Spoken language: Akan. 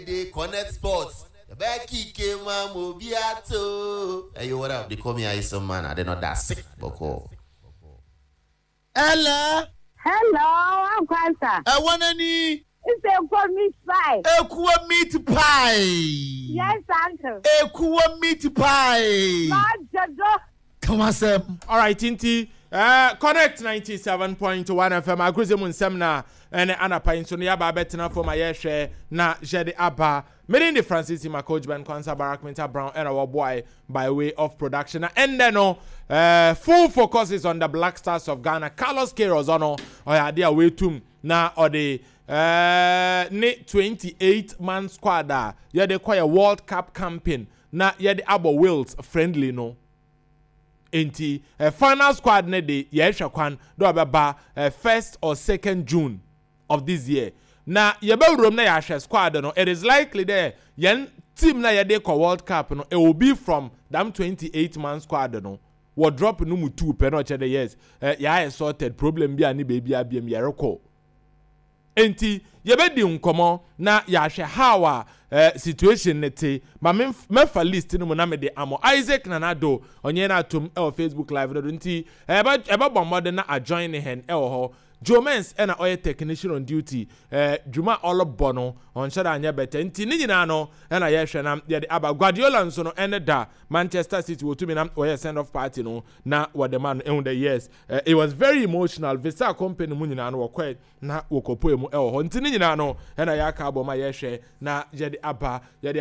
They connect sports. Becky came Mobiato. Hey, what up? They call me Aisha man. I did not that sick. Boko. Hello. Hello, I'm Kwanta. I want any. It's a good meat pie. Ekua meat pie. Yes, uncle. Ekua meat pie. Lord Jojo. Come on, Sam. All right, Tinti. Connect 97.1 FM. Agruzemun Semna and Anna Pine. So, Niaba Betina for my share. Na Jedi Abba. Made the Francis, my coach Ben Kwanza Barack Minta Brown and our boy by way of production. And then, full focus is on the Black Stars of Ghana. Carlos Queiroz ono or idea way to na or the 28-man squad. Yeah, they call a World Cup campaign. Na yeah, the Abo Wales friendly no. Enti final squad ne de yesha kwan do ababa 1st or 2nd June of this year. Na yebe rom na yasha squad no, it is likely there yen team na yede ko World Cup no, it will be from them 28-man squad no. Wo drop no mu 2 pe no che de yes. Ya sorted problem bi ani baby abiem yereko. Enti yebe di nkomo na yasha hawa situation nete ma mefa list no na me de amo Isaac Nanado onye na atom Facebook live no nti eba bomode na join hen ho Jomens na oil technician on duty Juma Olobono on shada anya bete nti ni nyina no na ye hwe na ye de aba Guardiola nso no ene da Manchester City wo tumi na oil send off party no na what the man in the years it was very emotional visa company mu nyina no wo na wo kopo emu ho nti ni nyina no na ya ka abo ma ye hwe na ye de aba ye